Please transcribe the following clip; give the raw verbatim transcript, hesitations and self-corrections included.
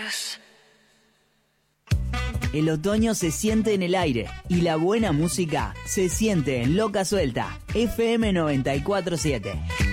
Adiós. El otoño se siente en el aire y la buena música se siente en Loca Suelta, F M noventa y cuatro punto siete.